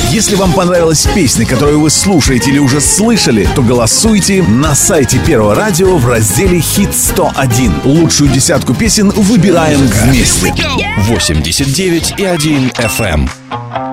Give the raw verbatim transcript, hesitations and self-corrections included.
Если вам понравилась песня, которую вы слушаете или уже слышали, то голосуйте на сайте Первого радио в разделе «Хит сто один». Лучшую десятку песен выбираем вместе. восемьдесят девять и один эф эм.